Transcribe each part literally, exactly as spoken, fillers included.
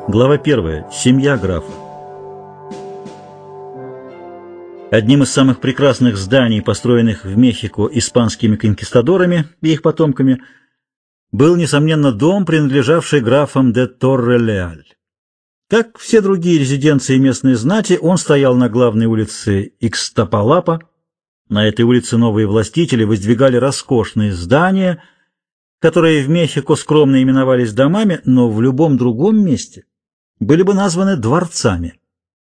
Глава первая. Семья графа. Одним из самых прекрасных зданий, построенных в Мехико испанскими конкистадорами и их потомками, был, несомненно, дом, принадлежавший графам де Торре-Леаль. Как все другие резиденции местной знати, он стоял на главной улице Икстапалапа. На этой улице новые властители воздвигали роскошные здания, которые в Мехико скромно именовались домами, но в любом другом месте были бы названы дворцами.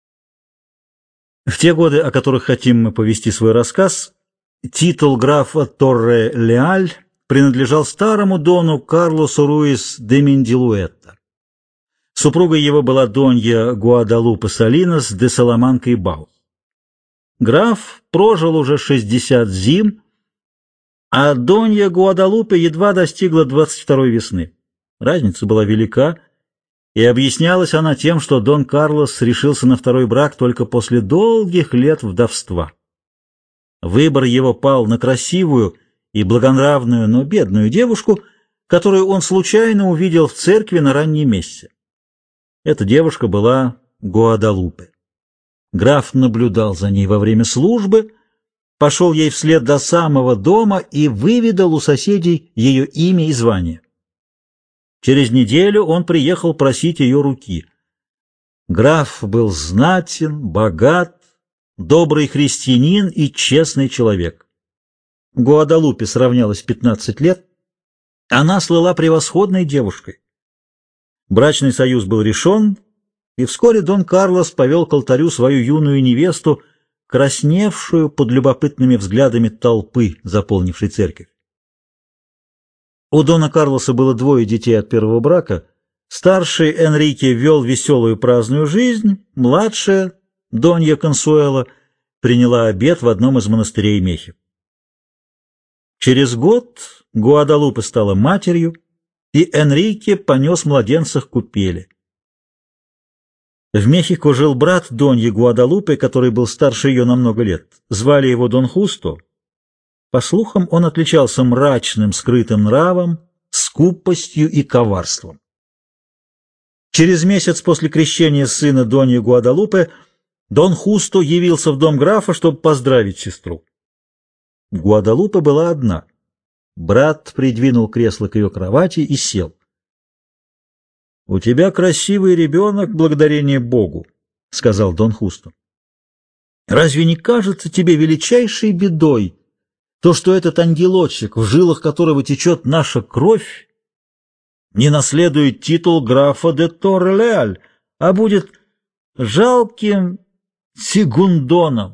В те годы, о которых хотим мы повести свой рассказ, титул графа Торре-Леаль принадлежал старому дону Карлосу Руис де Мендилуэта. Супругой его была донья Гуадалупе Салинос де Саламанка и Баус. Граф прожил уже шестьдесят зим, а донья Гуадалупе едва достигла двадцать второй весны. Разница была велика, и объяснялась она тем, что Дон Карлос решился на второй брак только после долгих лет вдовства. Выбор его пал на красивую и благонравную, но бедную девушку, которую он случайно увидел в церкви на ранней мессе. Эта девушка была Гуадалупе. Граф наблюдал за ней во время службы, пошел ей вслед до самого дома и выведал у соседей ее имя и звание. Через неделю он приехал просить ее руки. Граф был знатен, богат, добрый христианин и честный человек. Гуадалупе сравнялась пятнадцать лет. Она слыла превосходной девушкой. Брачный союз был решен, и вскоре Дон Карлос повел к алтарю свою юную невесту, красневшую под любопытными взглядами толпы, заполнившей церковь. У Дона Карлоса было двое детей от первого брака. Старший Энрике вел веселую праздную жизнь, младшая, Донья Консуэла, приняла обет в одном из монастырей Мехико. Через год Гуадалупе стала матерью, и Энрике понес младенцев к купели. В Мехико жил брат Доньи Гуадалупе, который был старше ее на много лет. Звали его Дон Хусто. По слухам, он отличался мрачным, скрытым нравом, скупостью и коварством. Через месяц после крещения сына Доньи Гуадалупе Дон Хусто явился в дом графа, чтобы поздравить сестру. Гуадалупе была одна. Брат придвинул кресло к ее кровати и сел. — У тебя красивый ребенок, благодарение Богу, — сказал Дон Хусто. — Разве не кажется тебе величайшей бедой то, что этот ангелочек, в жилах которого течет наша кровь, не наследует титул графа де Торре-Леаль, а будет жалким сигундоном?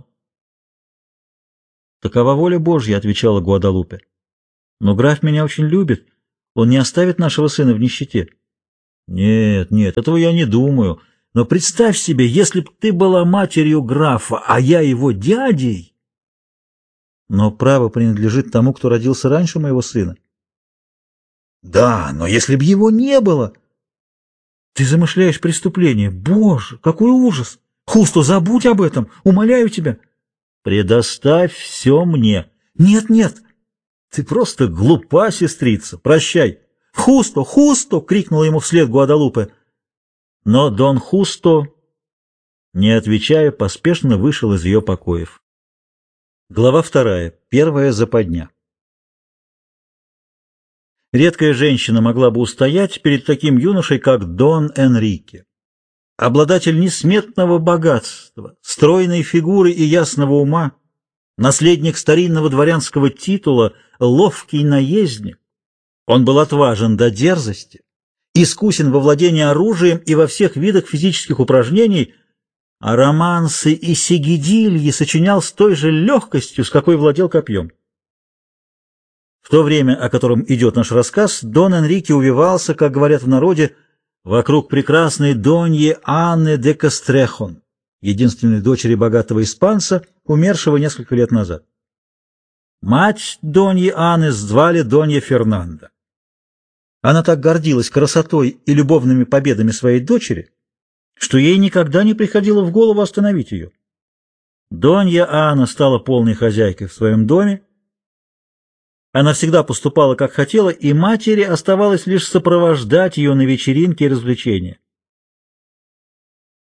— Такова воля Божья, — отвечала Гуадалупе. — Но граф меня очень любит, он не оставит нашего сына в нищете. — Нет, нет, этого я не думаю. Но представь себе, если б ты была матерью графа, а я его дядей... Но право принадлежит тому, кто родился раньше моего сына. Да, но если б его не было... Ты замышляешь преступление. Боже, какой ужас! Хусто, забудь об этом, умоляю тебя. Предоставь все мне. Нет, нет, ты просто глупа, сестрица. Прощай. Хусто, Хусто! — крикнула ему вслед Гуадалупе. Но Дон Хусто, не отвечая, поспешно вышел из ее покоев. Глава вторая. Первая западня. Редкая женщина могла бы устоять перед таким юношей, как Дон Энрике. Обладатель несметного богатства, стройной фигуры и ясного ума, наследник старинного дворянского титула, ловкий наездник. Он был отважен до дерзости, искусен во владении оружием и во всех видах физических упражнений, а романсы и сигидильи сочинял с той же легкостью, с какой владел копьем. В то время, о котором идет наш рассказ, Дон Энрике увивался, как говорят в народе, вокруг прекрасной Доньи Анны де Кастрехон, единственной дочери богатого испанца, умершего несколько лет назад. Мать Доньи Анны звали Донья Фернанда. Она так гордилась красотой и любовными победами своей дочери, что ей никогда не приходило в голову остановить ее. Донья Анна стала полной хозяйкой в своем доме. Она всегда поступала, как хотела, и матери оставалось лишь сопровождать ее на вечеринки и развлечения.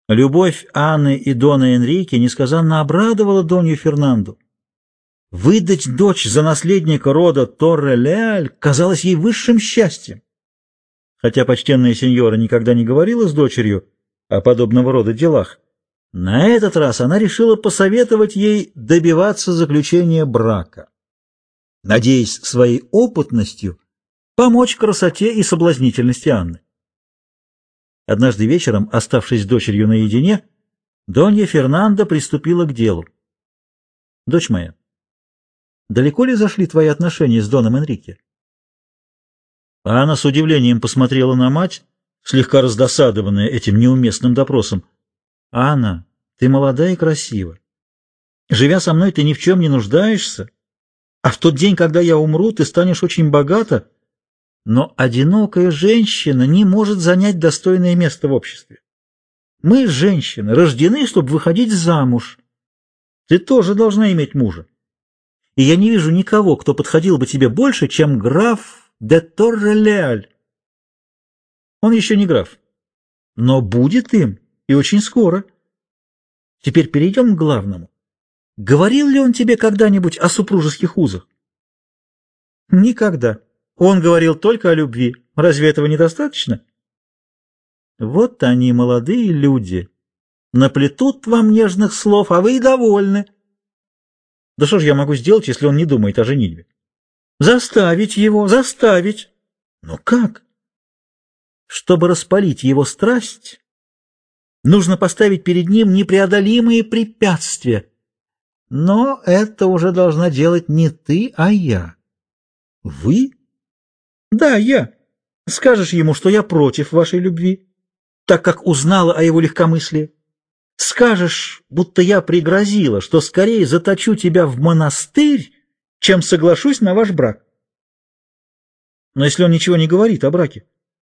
Любовь Анны и дона Энрике несказанно обрадовала Донью Фернанду. Выдать дочь за наследника рода Торре-Леаль казалось ей высшим счастьем. Хотя почтенная сеньора никогда не говорила с дочерью о подобного рода делах, на этот раз она решила посоветовать ей добиваться заключения брака, надеясь своей опытностью помочь красоте и соблазнительности Анны. Однажды вечером, оставшись с дочерью наедине, Донья Фернанда приступила к делу. «Дочь моя, далеко ли зашли твои отношения с доном Энрике?» А она с удивлением посмотрела на мать, слегка раздосадованная этим неуместным допросом. «Анна, ты молода и красива. Живя со мной, ты ни в чем не нуждаешься, а в тот день, когда я умру, ты станешь очень богата, но одинокая женщина не может занять достойное место в обществе. Мы, женщины, рождены, чтобы выходить замуж. Ты тоже должна иметь мужа. И я не вижу никого, кто подходил бы тебе больше, чем граф де Торре-Леаль. Он еще не граф, но будет им, и очень скоро. Теперь перейдем к главному. Говорил ли он тебе когда-нибудь о супружеских узах?» «Никогда. Он говорил только о любви. Разве этого недостаточно?» «Вот они, молодые люди, наплетут вам нежных слов, а вы и довольны». «Да что ж я могу сделать, если он не думает о женитьбе?» «Заставить его, заставить». «Но как?» «Чтобы распалить его страсть, нужно поставить перед ним непреодолимые препятствия. Но это уже должна делать не ты, а я». «Вы?» «Да, я. Скажешь ему, что я против вашей любви, так как узнала о его легкомыслии. Скажешь, будто я пригрозила, что скорее заточу тебя в монастырь, чем соглашусь на ваш брак». «Но если он ничего не говорит о браке?»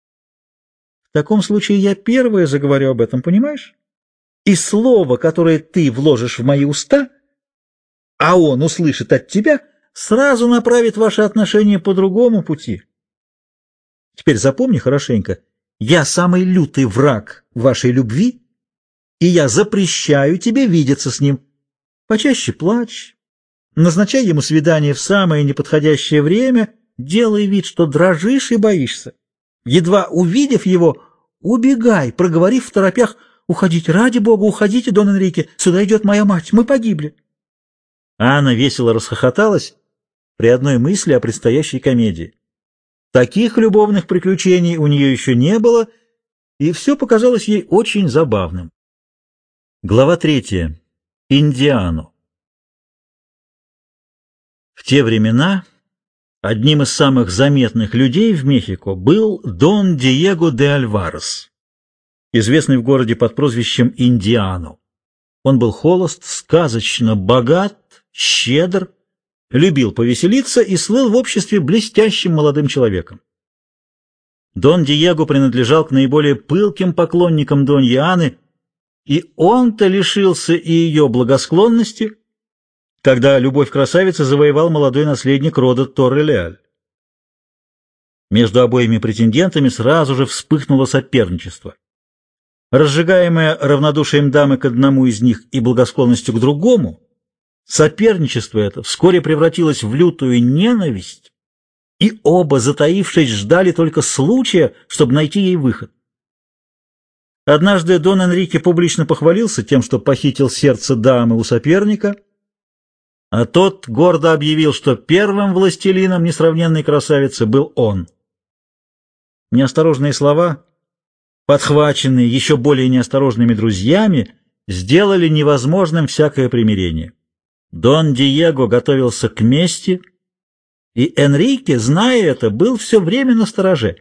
«В таком случае я первая заговорю об этом, понимаешь? И слово, которое ты вложишь в мои уста, а он услышит от тебя, сразу направит ваши отношения по другому пути. Теперь запомни хорошенько, я самый лютый враг вашей любви, и я запрещаю тебе видеться с ним. Почаще плачь, назначай ему свидание в самое неподходящее время, делай вид, что дрожишь и боишься. Едва увидев его, убегай, проговорив в торопях: «Уходите, ради Бога, уходите, дон Энрике, сюда идет моя мать, мы погибли». Анна весело расхохоталась при одной мысли о предстоящей комедии. Таких любовных приключений у нее еще не было, и все показалось ей очень забавным. Глава третья. Индиану. В те времена одним из самых заметных людей в Мехико был Дон Диего де Альварес, известный в городе под прозвищем Индиану. Он был холост, сказочно богат, щедр, любил повеселиться и слыл в обществе блестящим молодым человеком. Дон Диего принадлежал к наиболее пылким поклонникам Доньи Анны, и он-то лишился и ее благосклонности, когда любовь красавицы завоевал молодой наследник рода Торре-Леаль. Между обоими претендентами сразу же вспыхнуло соперничество. Разжигаемое равнодушием дамы к одному из них и благосклонностью к другому, соперничество это вскоре превратилось в лютую ненависть, и оба, затаившись, ждали только случая, чтобы найти ей выход. Однажды Дон Энрике публично похвалился тем, что похитил сердце дамы у соперника, а тот гордо объявил, что первым властелином несравненной красавицы был он. Неосторожные слова, подхваченные еще более неосторожными друзьями, сделали невозможным всякое примирение. Дон Диего готовился к мести, и Энрике, зная это, был все время настороже.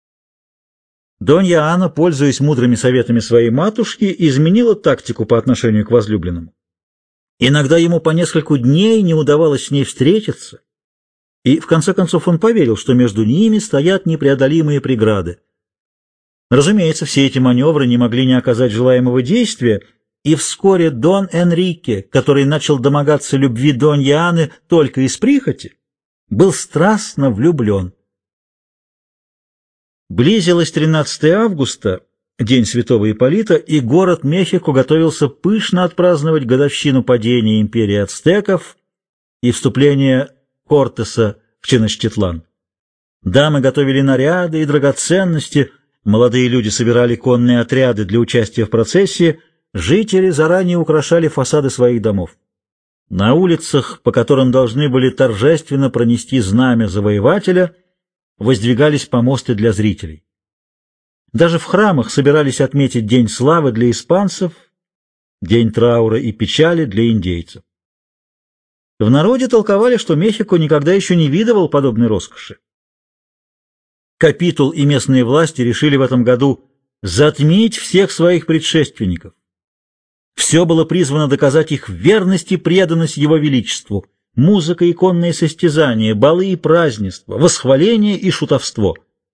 Донья Анна, пользуясь мудрыми советами своей матушки, изменила тактику по отношению к возлюбленному. Иногда ему по нескольку дней не удавалось с ней встретиться, и в конце концов он поверил, что между ними стоят непреодолимые преграды. Разумеется, все эти маневры не могли не оказать желаемого действия, и вскоре Дон Энрике, который начал домогаться любви Доньи Анны только из прихоти, был страстно влюблен. Близилось тринадцатое августа, День Святого Ипполита, и город Мехико готовился пышно отпраздновать годовщину падения империи ацтеков и вступления Кортеса в Теночтитлан. Дамы готовили наряды и драгоценности, молодые люди собирали конные отряды для участия в процессии, жители заранее украшали фасады своих домов. На улицах, по которым должны были торжественно пронести знамя завоевателя, воздвигались помосты для зрителей. Даже в храмах собирались отметить День славы для испанцев, День траура и печали для индейцев. В народе толковали, что Мехико никогда еще не видывал подобной роскоши. Капитул и местные власти решили в этом году затмить всех своих предшественников. Все было призвано доказать их верность и преданность Его Величеству: музыка, иконные состязания, балы и празднества, восхваление и шутовство.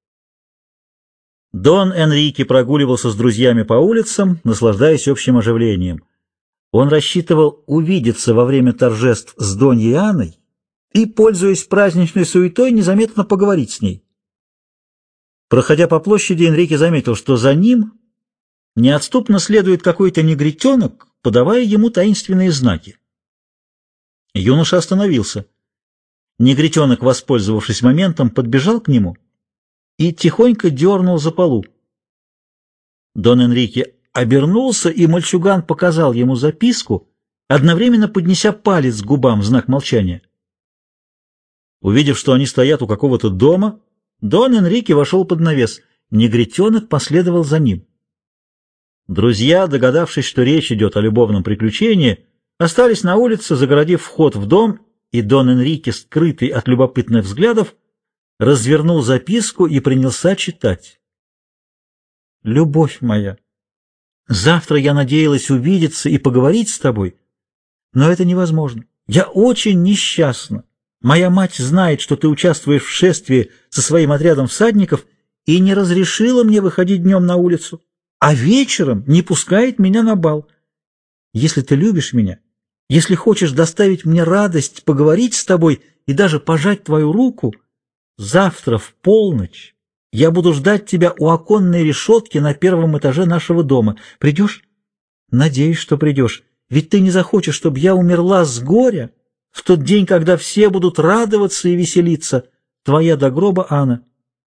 Дон Энрике прогуливался с друзьями по улицам, наслаждаясь общим оживлением. Он рассчитывал увидеться во время торжеств с Доньей Анной и, пользуясь праздничной суетой, незаметно поговорить с ней. Проходя по площади, Энрике заметил, что за ним неотступно следует какой-то негритенок, подавая ему таинственные знаки. Юноша остановился. Негритенок, воспользовавшись моментом, подбежал к нему и тихонько дернул за полу. Дон Энрике обернулся, и мальчуган показал ему записку, одновременно поднеся палец к губам в знак молчания. Увидев, что они стоят у какого-то дома, Дон Энрике вошел под навес. Негритенок последовал за ним. Друзья, догадавшись, что речь идет о любовном приключении, остались на улице, загородив вход в дом, и Дон Энрике, скрытый от любопытных взглядов, развернул записку и принялся читать. «Любовь моя, завтра я надеялась увидеться и поговорить с тобой, но это невозможно. Я очень несчастна. Моя мать знает, что ты участвуешь в шествии со своим отрядом всадников, и не разрешила мне выходить днем на улицу, а вечером не пускает меня на бал. Если ты любишь меня, если хочешь доставить мне радость поговорить с тобой и даже пожать твою руку, завтра в полночь я буду ждать тебя у оконной решетки на первом этаже нашего дома. Придешь? Надеюсь, что придешь. Ведь ты не захочешь, чтобы я умерла с горя в тот день, когда все будут радоваться и веселиться. Твоя до гроба Анна».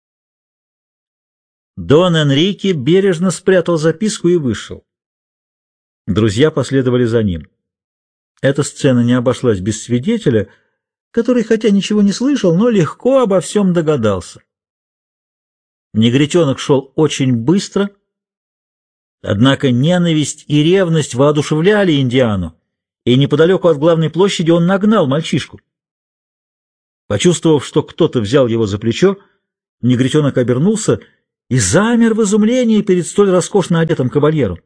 Дон Энрике бережно спрятал записку и вышел. Друзья последовали за ним. Эта сцена не обошлась без свидетеля, который, хотя ничего не слышал, но легко обо всем догадался. Негритенок шел очень быстро, однако ненависть и ревность воодушевляли Индиану, и неподалеку от главной площади он нагнал мальчишку. Почувствовав, что кто-то взял его за плечо, негритенок обернулся и замер в изумлении перед столь роскошно одетым кабальером.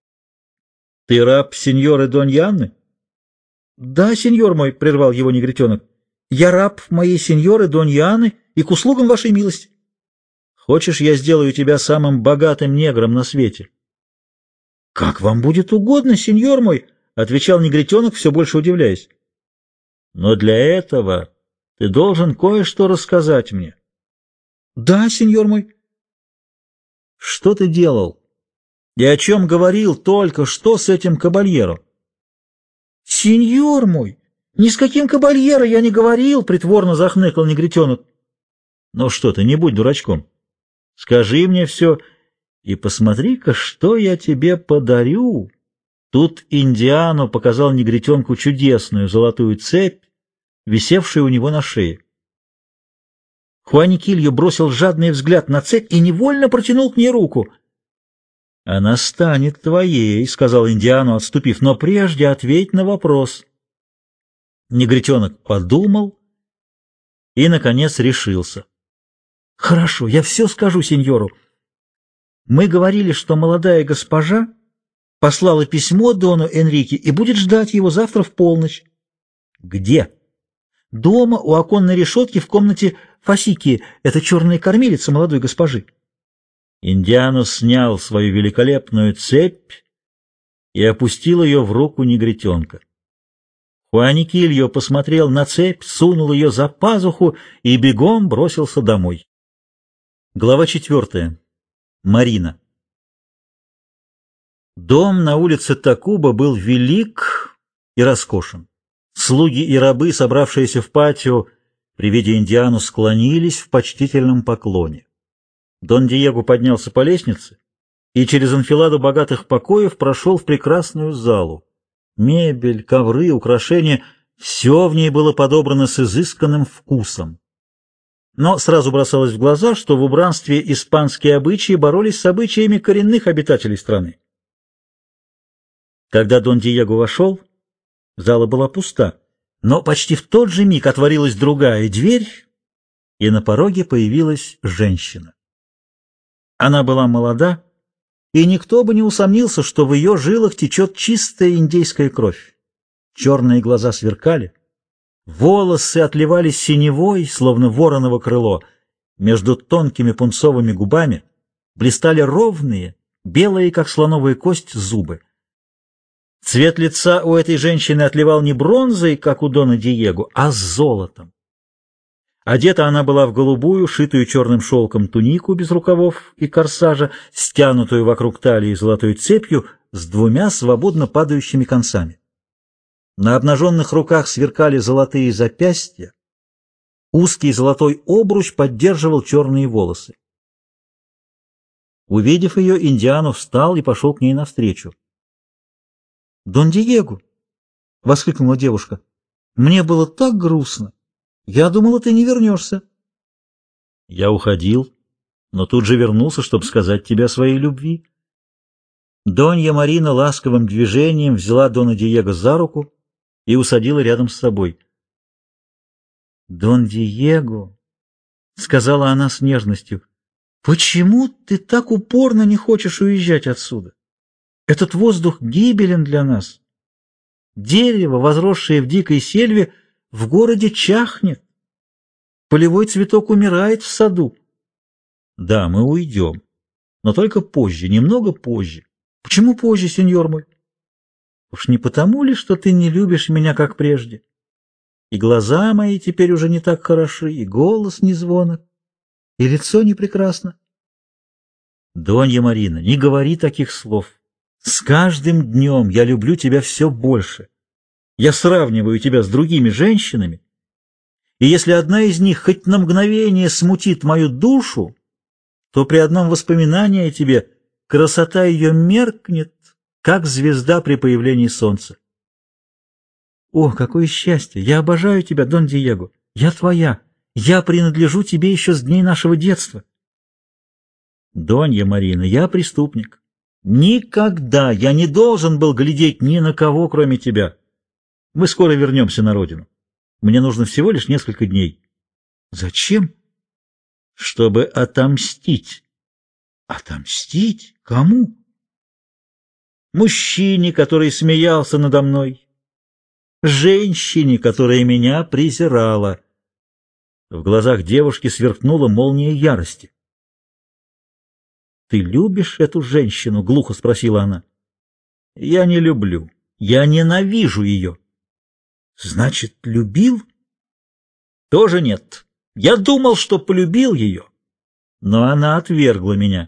— Ты раб сеньоры Доньи Анны? — Да, сеньор мой, — прервал его негритенок. — Я раб моей сеньоры Доньи Анны и к услугам вашей милости. — Хочешь, я сделаю тебя самым богатым негром на свете? — Как вам будет угодно, сеньор мой, — отвечал негритенок, все больше удивляясь. — Но для этого ты должен кое-что рассказать мне. — Да, сеньор мой. — Что ты делал? И о чем говорил только что с этим кабальером? — Сеньор мой, ни с каким кабальеро я не говорил, — притворно захныкал негритенок. — Ну что ты, не будь дурачком. Скажи мне все, и посмотри-ка, что я тебе подарю. Тут Индиану показал негритенку чудесную золотую цепь, висевшую у него на шее. Хуаникильо бросил жадный взгляд на цепь и невольно протянул к ней руку. — Она станет твоей, — сказал Индиану, отступив, — но прежде ответь на вопрос. Негритенок подумал и, наконец, решился. — Хорошо, я все скажу сеньору. Мы говорили, что молодая госпожа послала письмо Дону Энрике и будет ждать его завтра в полночь. — Где? — Дома, у оконной решетки в комнате Фасики, это черная кормилица молодой госпожи. Индиану снял свою великолепную цепь и опустил ее в руку негритенка. Хуаникильо посмотрел на цепь, сунул ее за пазуху и бегом бросился домой. Глава четвертая. Марина. Дом на улице Такуба был велик и роскошен. Слуги и рабы, собравшиеся в патио, при виде Индиану склонились в почтительном поклоне. Дон Диего поднялся по лестнице и через анфиладу богатых покоев прошел в прекрасную залу. Мебель, ковры, украшения — все в ней было подобрано с изысканным вкусом. Но сразу бросалось в глаза, что в убранстве испанские обычаи боролись с обычаями коренных обитателей страны. Когда Дон Диего вошел, зала была пуста, но почти в тот же миг отворилась другая дверь, и на пороге появилась женщина. Она была молода, и никто бы не усомнился, что в ее жилах течет чистая индейская кровь. Черные глаза сверкали, волосы отливали синевой, словно вороново крыло. Между тонкими пунцовыми губами блистали ровные, белые, как слоновая кость, зубы. Цвет лица у этой женщины отливал не бронзой, как у Дона Диего, а золотом. Одета она была в голубую, шитую черным шелком тунику без рукавов и корсажа, стянутую вокруг талии золотой цепью с двумя свободно падающими концами. На обнаженных руках сверкали золотые запястья, узкий золотой обруч поддерживал черные волосы. Увидев ее, Индиану встал и пошел к ней навстречу. — Дон Диего! — воскликнула девушка. — Мне было так грустно. Я думала, ты не вернешься. — Я уходил, но тут же вернулся, чтобы сказать тебе о своей любви. Донья Марина ласковым движением взяла Дона Диего за руку и усадила рядом с собой. — Дон Диего, — сказала она с нежностью, — почему ты так упорно не хочешь уезжать отсюда? Этот воздух гибелен для нас. Дерево, возросшее в дикой сельве, в городе чахнет. Полевой цветок умирает в саду. Да, мы уйдем, но только позже, немного позже. Почему позже, сеньор мой? Уж не потому ли, что ты не любишь меня, как прежде? И глаза мои теперь уже не так хороши, и голос не звонок, и лицо не прекрасно. Донья Марина, не говори таких слов. С каждым днем я люблю тебя все больше. Я сравниваю тебя с другими женщинами, и если одна из них хоть на мгновение смутит мою душу, то при одном воспоминании о тебе красота ее меркнет, как звезда при появлении солнца. О, какое счастье! Я обожаю тебя, Дон Диего! Я твоя! Я принадлежу тебе еще с дней нашего детства. Донья Марина, я преступник. Никогда я не должен был глядеть ни на кого, кроме тебя. Мы скоро вернемся на родину. Мне нужно всего лишь несколько дней. Зачем? Чтобы отомстить. Отомстить? Кому? Мужчине, который смеялся надо мной. Женщине, которая меня презирала. В глазах девушки сверкнула молния ярости. «Ты любишь эту женщину?» — глухо спросила она. «Я не люблю. Я ненавижу ее». «Значит, любил?» «Тоже нет. Я думал, что полюбил ее, но она отвергла меня».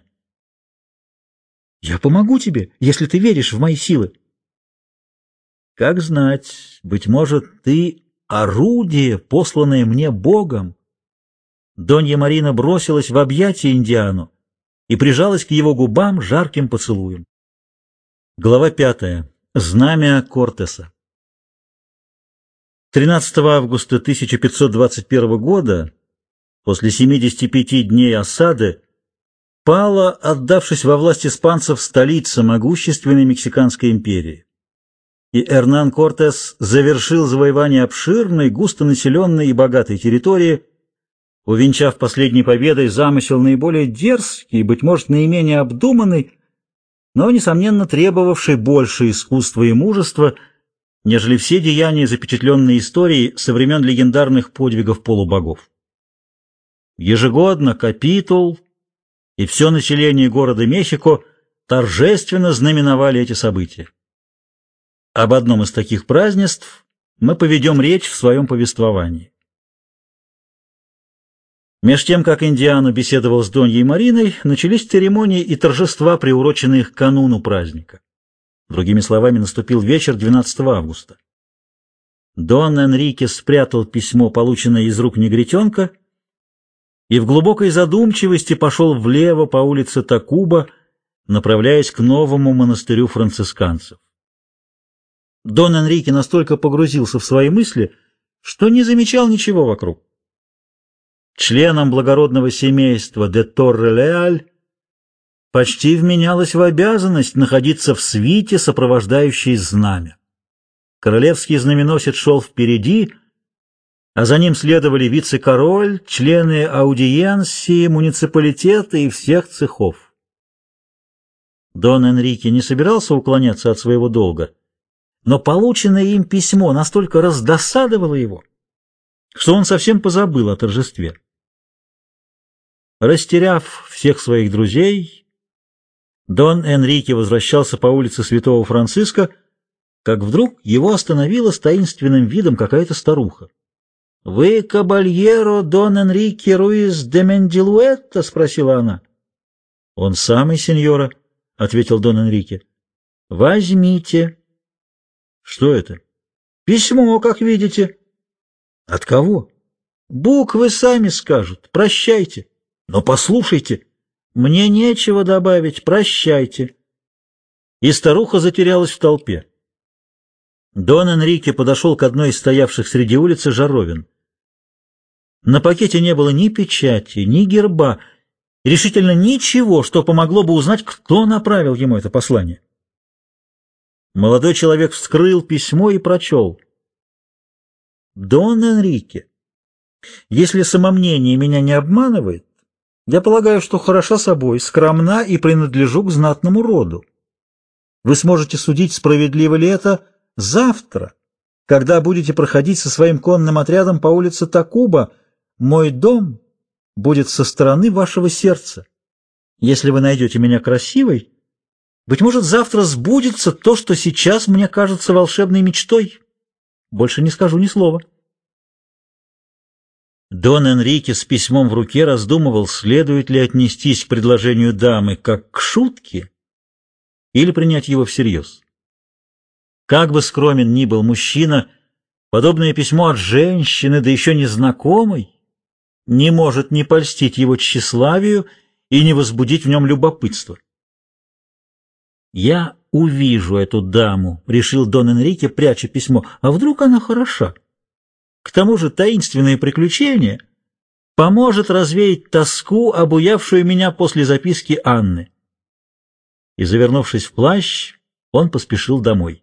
«Я помогу тебе, если ты веришь в мои силы». «Как знать, быть может, ты орудие, посланное мне Богом». Донья Марина бросилась в объятия Индиану и прижалась к его губам жарким поцелуем. Глава пятая. Знамя Кортеса. тринадцатого августа тысяча пятьсот двадцать первого года, после семидесяти пяти дней осады, пала, отдавшись во власть испанцев, столица могущественной Мексиканской империи. И Эрнан Кортес завершил завоевание обширной, густонаселенной и богатой территории, увенчав последней победой замысел наиболее дерзкий, быть может, наименее обдуманный, но, несомненно, требовавший больше искусства и мужества, нежели все деяния, запечатленные историей со времен легендарных подвигов полубогов. Ежегодно капитул и все население города Мехико торжественно знаменовали эти события. Об одном из таких празднеств мы поведем речь в своем повествовании. Меж тем, как Индиану беседовал с Доньей Мариной, начались церемонии и торжества, приуроченные к кануну праздника. Другими словами, наступил вечер двенадцатого августа. Дон Энрике спрятал письмо, полученное из рук негритенка, и в глубокой задумчивости пошел влево по улице Такуба, направляясь к новому монастырю францисканцев. Дон Энрике настолько погрузился в свои мысли, что не замечал ничего вокруг. Членам благородного семейства де Торре-Леаль почти вменялось в обязанность находиться в свите, сопровождающей знамя. Королевский знаменосец шел впереди, а за ним следовали вице-король, члены аудиенции, муниципалитета и всех цехов. Дон Энрике не собирался уклоняться от своего долга, но полученное им письмо настолько раздосадовало его, что он совсем позабыл о торжестве. Растеряв всех своих друзей, Дон Энрике возвращался по улице Святого Франциска, как вдруг его остановила с таинственным видом какая-то старуха. — Вы кабальеро Дон Энрике Руис де Мендилуэтто? — спросила она. — Он самый, сеньора, — ответил Дон Энрике. — Возьмите. — Что это? — Письмо, как видите. — От кого? — Буквы сами скажут. Прощайте. — Но послушайте. — Мне нечего добавить. Прощайте. И старуха затерялась в толпе. Дон Энрике подошел к одной из стоявших среди улицы жаровин. На пакете не было ни печати, ни герба, решительно ничего, что помогло бы узнать, кто направил ему это послание. Молодой человек вскрыл письмо и прочел. «Дон Энрике, если самомнение меня не обманывает, я полагаю, что хороша собой, скромна и принадлежу к знатному роду. Вы сможете судить, справедливо ли это, завтра, когда будете проходить со своим конным отрядом по улице Такуба. Мой дом будет со стороны вашего сердца. Если вы найдете меня красивой, быть может, завтра сбудется то, что сейчас мне кажется волшебной мечтой. Больше не скажу ни слова». Дон Энрике с письмом в руке раздумывал, следует ли отнестись к предложению дамы как к шутке или принять его всерьез. Как бы скромен ни был мужчина, подобное письмо от женщины, да еще незнакомой, не может не польстить его тщеславию и не возбудить в нем любопытство. «Я увижу эту даму», — решил Дон Энрике, пряча письмо, — «а вдруг она хороша? К тому же таинственное приключение поможет развеять тоску, обуявшую меня после записки Анны». И, завернувшись в плащ, он поспешил домой.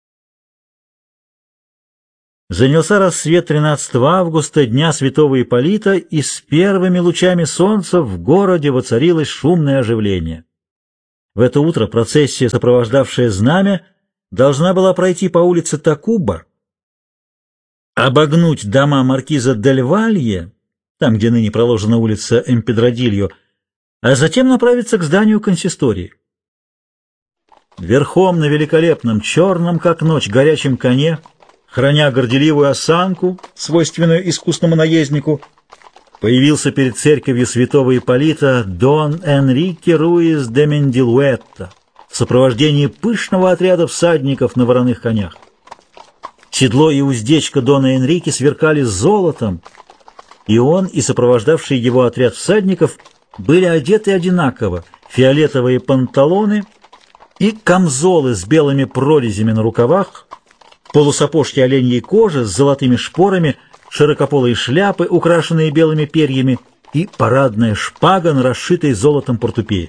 Занялся рассвет тринадцатого августа, дня святого Ипполита, и с первыми лучами солнца в городе воцарилось шумное оживление. В это утро процессия, сопровождавшая знамя, должна была пройти по улице Такуба, обогнуть дома маркиза дель Валье, там, где ныне проложена улица Эмпедрадильо, а затем направиться к зданию консистории. Верхом на великолепном черном, как ночь, горячем коне, храня горделивую осанку, свойственную искусному наезднику, появился перед церковью святого Ипполита Дон Энрике Руис де Мендилуэтто в сопровождении пышного отряда всадников на вороных конях. Седло и уздечка Дона Энрике сверкали золотом, и он, и сопровождавший его отряд всадников были одеты одинаково: фиолетовые панталоны и камзолы с белыми прорезями на рукавах, полусапожки оленьей кожи с золотыми шпорами, широкополые шляпы, украшенные белыми перьями, и парадная шпага на расшитой золотом портупее.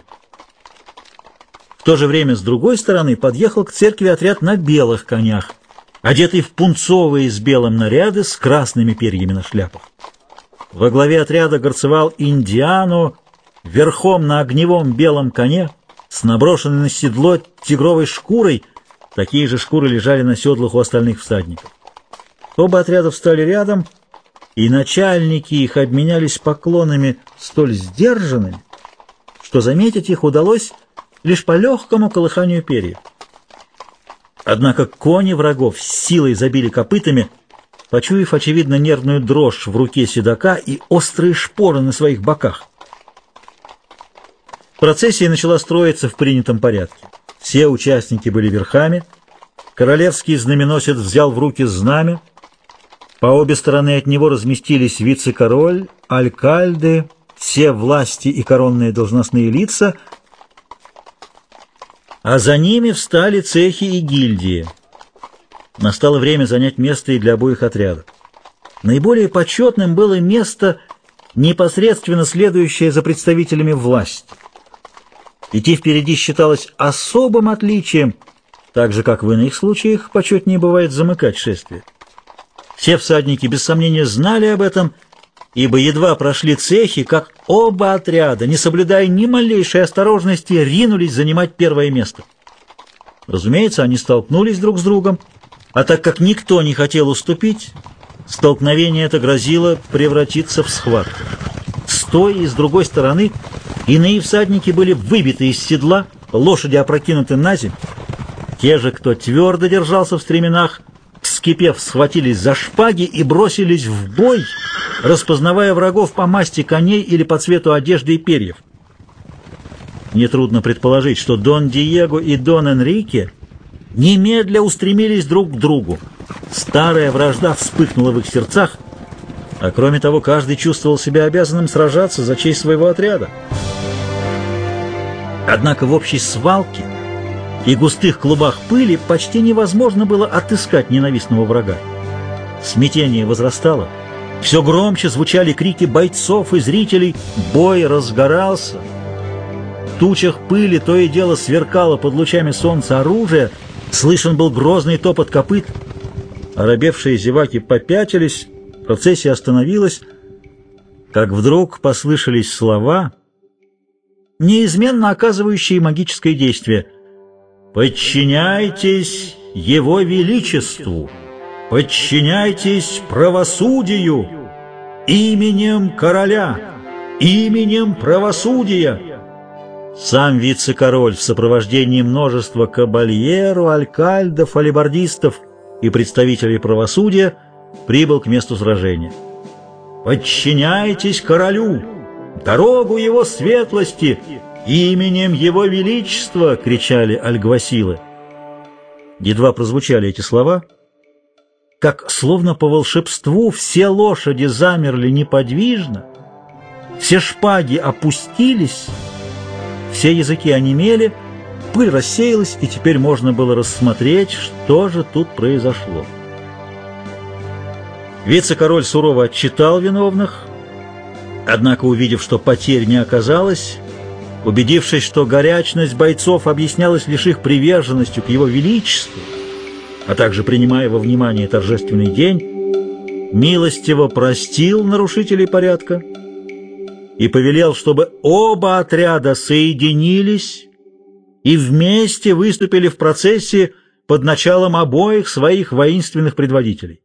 В то же время с другой стороны подъехал к церкви отряд на белых конях, одетый в пунцовые с белым наряды с красными перьями на шляпах. Во главе отряда горцевал Индиано верхом на огневом белом коне с наброшенной на седло тигровой шкурой. Такие же шкуры лежали на седлах у остальных всадников. Оба отряда встали рядом, и начальники их обменялись поклонами столь сдержанными, что заметить их удалось лишь по легкому колыханию перьев. Однако кони врагов с силой забили копытами, почуяв, очевидно, нервную дрожь в руке седока и острые шпоры на своих боках. Процессия начала строиться в принятом порядке. Все участники были верхами. Королевский знаменосец взял в руки знамя. По обе стороны от него разместились вице-король, алькальды, все власти и коронные должностные лица, а за ними встали цехи и гильдии. Настало время занять место и для обоих отрядов. Наиболее почетным было место, непосредственно следующее за представителями власти. Идти впереди считалось особым отличием, так же, как в иных случаях почетнее бывает замыкать шествие. Все всадники без сомнения знали об этом, ибо едва прошли цехи, как оба отряда, не соблюдая ни малейшей осторожности, ринулись занимать первое место. Разумеется, они столкнулись друг с другом, а так как никто не хотел уступить, столкновение это грозило превратиться в схватку. С той и с другой стороны иные всадники были выбиты из седла, лошади опрокинуты на землю. Те же, кто твердо держался в стременах, вскипев, схватились за шпаги и бросились в бой, распознавая врагов по масти коней или по цвету одежды и перьев. Нетрудно предположить, что Дон Диего и Дон Энрике немедля устремились друг к другу. Старая вражда вспыхнула в их сердцах, а кроме того, каждый чувствовал себя обязанным сражаться за честь своего отряда. Однако в общей свалке и густых клубах пыли почти невозможно было отыскать ненавистного врага. Смятение возрастало, все громче звучали крики бойцов и зрителей, бой разгорался. В тучах пыли то и дело сверкало под лучами солнца оружие, слышен был грозный топот копыт. Оробевшие зеваки попятились, процессия остановилась, как вдруг послышались слова, неизменно оказывающие магическое действие: «Подчиняйтесь Его Величеству! Подчиняйтесь правосудию! Именем короля! Именем правосудия!» Сам вице-король в сопровождении множества кабальеро, алькальдов, алибардистов и представителей правосудия прибыл к месту сражения. «Подчиняйтесь королю! Дорогу его светлости! Именем его величества!» — кричали альгвасилы. Едва прозвучали эти слова, как, словно по волшебству, все лошади замерли неподвижно, все шпаги опустились, все языки онемели, пыль рассеялась, и теперь можно было рассмотреть, что же тут произошло. Вице-король сурово отчитал виновных, однако, увидев, что потерь не оказалось, убедившись, что горячность бойцов объяснялась лишь их приверженностью к его величеству, а также принимая во внимание торжественный день, милостиво простил нарушителей порядка и повелел, чтобы оба отряда соединились и вместе выступили в процессии под началом обоих своих воинственных предводителей.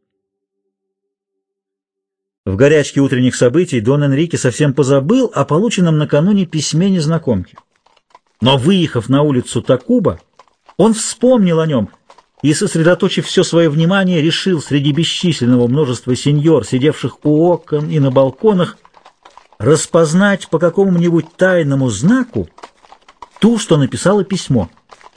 В горячке утренних событий Дон Энрике совсем позабыл о полученном накануне письме незнакомки. Но, выехав на улицу Такуба, он вспомнил о нем и, сосредоточив все свое внимание, решил среди бесчисленного множества сеньор, сидевших у окон и на балконах, распознать по какому-нибудь тайному знаку ту, что написала письмо.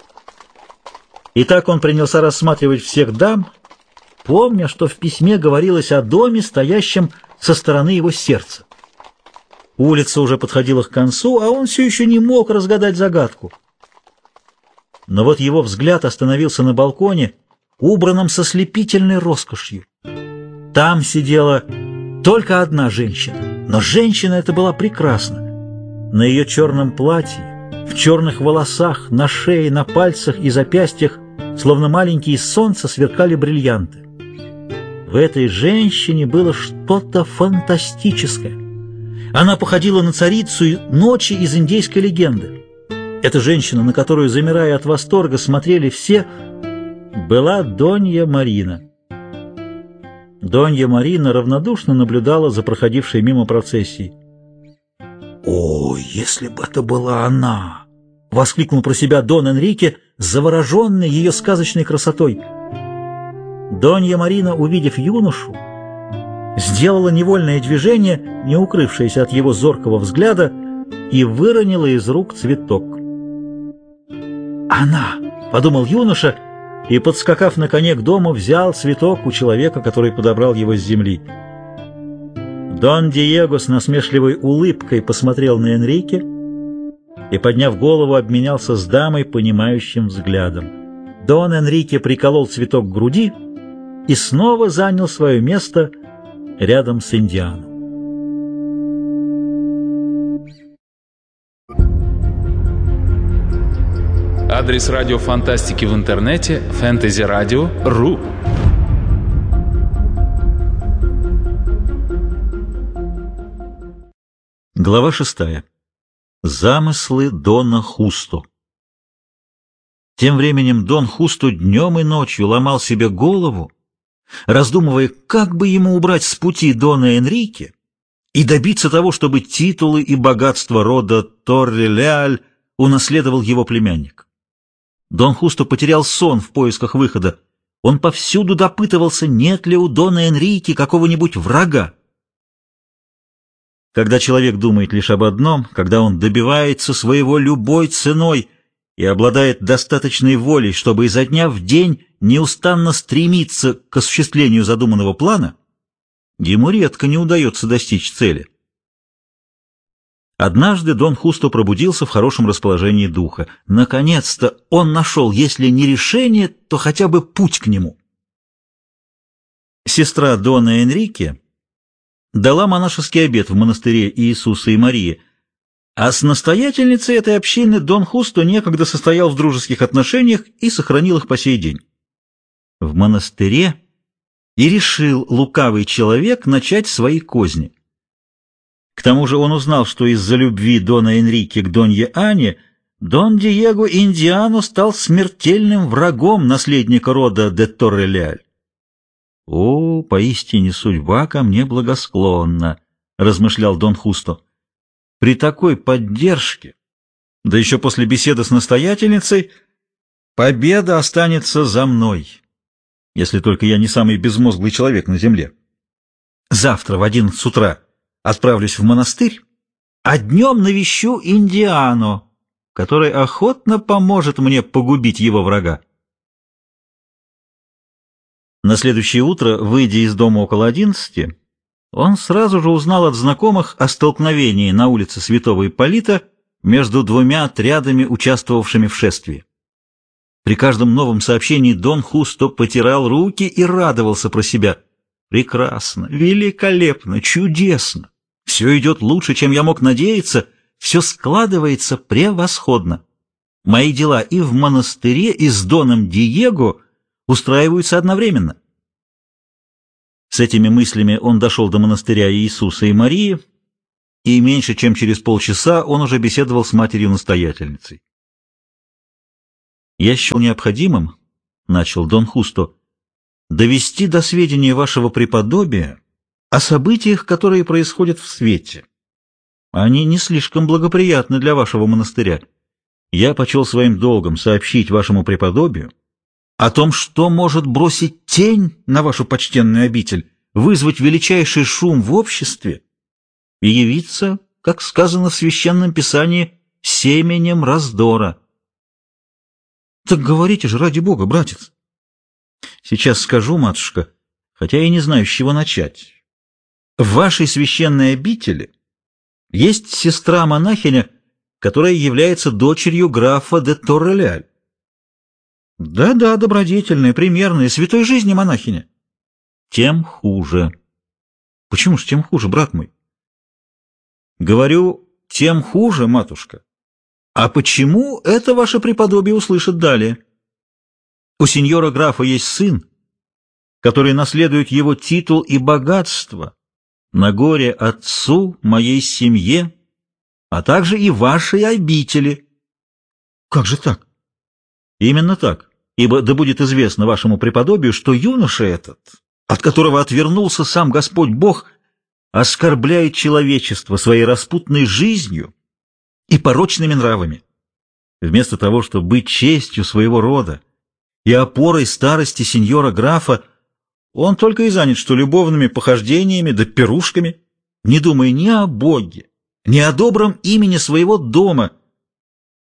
И так он принялся рассматривать всех дам, помня, что в письме говорилось о доме, стоящем со стороны его сердца. Улица уже подходила к концу, а он все еще не мог разгадать загадку. Но вот его взгляд остановился на балконе, убранном со слепительной роскошью. Там сидела только одна женщина, но женщина эта была прекрасна. На ее черном платье, в черных волосах, на шее, на пальцах и запястьях, словно маленькие солнца, сверкали бриллианты. В этой женщине было что-то фантастическое. Она походила на царицу ночи из индейской легенды. Эта женщина, на которую, замирая от восторга, смотрели все, была Донья Марина. Донья Марина равнодушно наблюдала за проходившей мимо процессией. «О, если бы это была она!» — воскликнул про себя Дон Энрике, завороженный ее сказочной красотой. Донья Марина, увидев юношу, сделала невольное движение, не укрывшееся от его зоркого взгляда, и выронила из рук цветок. она!» — подумал юноша и, подскакав на коне к дому, взял цветок у человека, который подобрал его с земли. Дон Диего с насмешливой улыбкой посмотрел на Энрике и, подняв голову, обменялся с дамой понимающим взглядом. Дон Энрике приколол цветок к груди и снова занял свое место рядом с Индианой. Адрес радио фантастики в интернете фэнтези радио точка ру. Глава шестая. Замыслы Дона Хусто. Тем временем Дон Хусто днем и ночью ломал себе голову, раздумывая, как бы ему убрать с пути Дона Энрике и добиться того, чтобы титулы и богатство рода Торре-Леаль унаследовал его племянник. Дон Хусто потерял сон в поисках выхода. Он повсюду допытывался, нет ли у Дона Энрике какого-нибудь врага. Когда человек думает лишь об одном, когда он добивается своего любой ценой и обладает достаточной волей, чтобы изо дня в день неустанно стремиться к осуществлению задуманного плана, ему редко не удается достичь цели. Однажды Дон Хусто пробудился в хорошем расположении духа. Наконец-то он нашел, если не решение, то хотя бы путь к нему. Сестра Дона Энрике дала монашеский обет в монастыре Иисуса и Марии, а с настоятельницей этой общины Дон Хусто некогда состоял в дружеских отношениях и сохранил их по сей день. В монастыре и решил лукавый человек начать свои козни. К тому же он узнал, что из-за любви Дона Энрике к Донье Ане Дон Диего Индиано стал смертельным врагом наследника рода де Торре-Леаль. «О, поистине судьба ко мне благосклонна», — размышлял Дон Хусто. «При такой поддержке, да еще после беседы с настоятельницей, победа останется за мной, если только я не самый безмозглый человек на земле. Завтра в одиннадцать утра отправлюсь в монастырь, а днем навещу Индиано, который охотно поможет мне погубить его врага». На следующее утро, выйдя из дома около одиннадцати, он сразу же узнал от знакомых о столкновении на улице Святого Ипполита между двумя отрядами, участвовавшими в шествии. При каждом новом сообщении Дон Хусто потирал руки и радовался про себя. «Прекрасно, великолепно, чудесно! Все идет лучше, чем я мог надеяться, все складывается превосходно. Мои дела и в монастыре, и с Доном Диего устраиваются одновременно». С этими мыслями он дошел до монастыря Иисуса и Марии, и меньше чем через полчаса он уже беседовал с матерью-настоятельницей. «Я счел необходимым, — начал Дон Хусто, — довести до сведения вашего преподобия о событиях, которые происходят в свете. Они не слишком благоприятны для вашего монастыря. Я почел своим долгом сообщить вашему преподобию о том, что может бросить тень на вашу почтенную обитель, вызвать величайший шум в обществе и явиться, как сказано в Священном Писании, семенем раздора». «Так говорите же, ради Бога, братец!» «Сейчас скажу, матушка, хотя я не знаю, с чего начать. В вашей священной обители есть сестра-монахиня, которая является дочерью графа де Торре-Леаль. Да-да, добродетельная, примерная, святой жизни монахиня. Тем хуже». «Почему же тем хуже, брат мой?» «Говорю, тем хуже, матушка. А почему это ваше преподобие услышит далее? У сеньора графа есть сын, который наследует его титул и богатство на горе отцу, моей семье, а также и вашей обители». «Как же так?» «Именно так, ибо да будет известно вашему преподобию, что юноша этот, от которого отвернулся сам Господь Бог, оскорбляет человечество своей распутной жизнью и порочными нравами. Вместо того, чтобы быть честью своего рода и опорой старости сеньора графа, он только и занят что любовными похождениями да пирушками, не думая ни о Боге, ни о добром имени своего дома.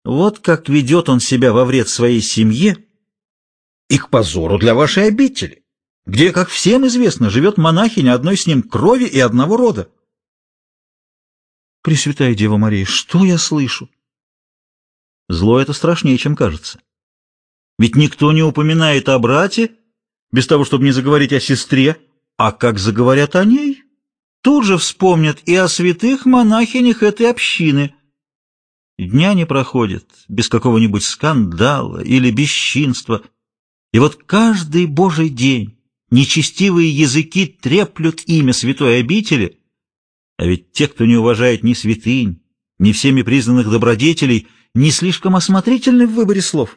Вот как ведет он себя во вред своей семье и к позору для вашей обители, где, как всем известно, живет монахиня одной с ним крови и одного рода. Пресвятая Дева Мария, что я слышу? Зло это страшнее, чем кажется. Ведь никто не упоминает о брате, без того, чтобы не заговорить о сестре, а как заговорят о ней, тут же вспомнят и о святых монахинях этой общины. Дня не проходит без какого-нибудь скандала или бесчинства, и вот каждый божий день нечестивые языки треплют имя святой обители, а ведь те, кто не уважает ни святынь, ни всеми признанных добродетелей, не слишком осмотрительны в выборе слов.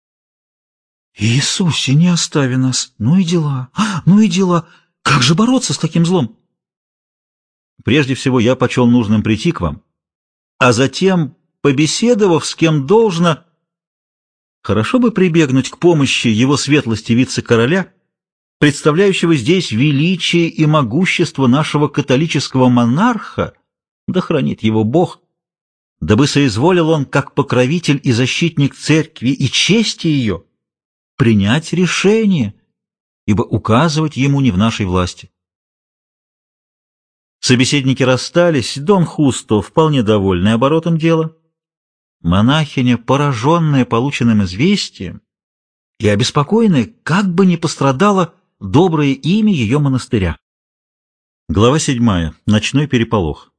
Иисусе, не остави нас! Ну и дела, ну и дела! Как же бороться с таким злом? Прежде всего, я почел нужным прийти к вам, а затем, побеседовав с кем должно, хорошо бы прибегнуть к помощи его светлости вице-короля, представляющего здесь величие и могущество нашего католического монарха, да хранит его Бог, дабы соизволил он, как покровитель и защитник церкви и чести ее, принять решение, ибо указывать ему не в нашей власти. Собеседники расстались, Дон Хусто вполне довольный оборотом дела, монахиня, пораженная полученным известием и обеспокоенная, как бы не пострадало доброе имя ее монастыря. Глава седьмая. Ночной переполох.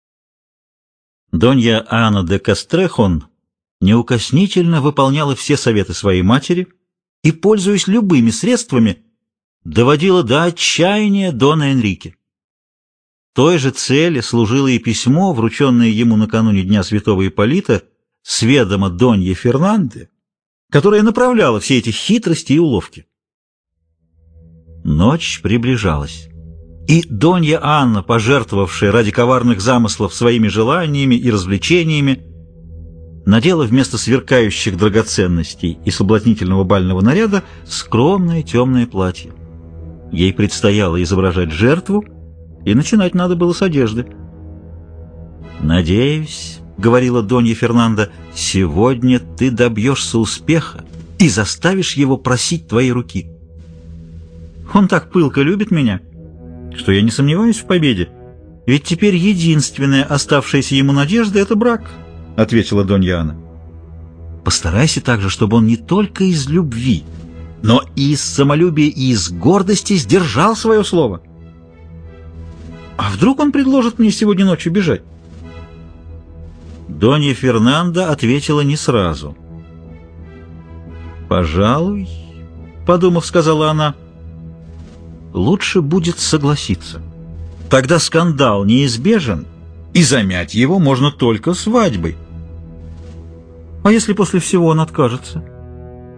Донья Анна де Кастрехон неукоснительно выполняла все советы своей матери и, пользуясь любыми средствами, доводила до отчаяния Дона Энрике. Той же цели служило и письмо, врученное ему накануне Дня Святого Ипполита, с ведома Доньи Фернанды, которая направляла все эти хитрости и уловки. Ночь приближалась, и Донья Анна, пожертвовавшая ради коварных замыслов своими желаниями и развлечениями, надела вместо сверкающих драгоценностей и соблазнительного бального наряда скромное темное платье. Ей предстояло изображать жертву, и начинать надо было с одежды. «Надеюсь, — говорила Донья Фернанда, — сегодня ты добьешься успеха и заставишь его просить твоей руки. Он так пылко любит меня, что я не сомневаюсь в победе, ведь теперь единственная оставшаяся ему надежда — это брак», — ответила Донья Анна. «Постарайся также, чтобы он не только из любви, но и из самолюбия и из гордости сдержал свое слово. А вдруг он предложит мне сегодня ночью бежать?» Донья Фернанда ответила не сразу. «Пожалуй, — подумав, сказала она, — лучше будет согласиться. Тогда скандал неизбежен, и замять его можно только свадьбой. А если после всего он откажется?»